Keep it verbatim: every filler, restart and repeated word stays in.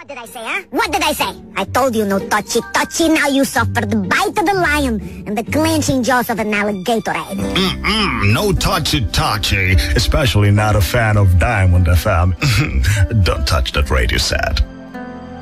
What did I say, huh? What did I say? I told you no touchy-touchy. Now you suffer the bite of the lion and the clenching jaws of an alligator. Mm-mm, no touchy-touchy. Especially not a fan of Diamond F M. Don't touch that radio set.